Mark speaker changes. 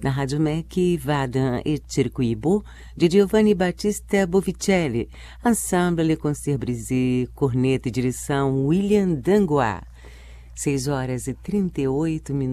Speaker 1: Na Rádio MEC, Vadan e Circuit Beau, de Giovanni Battista Bovicelli, Ensemble Le Concert Brisé, corneta e direção William Dangois. 6 horas e 38 minutos.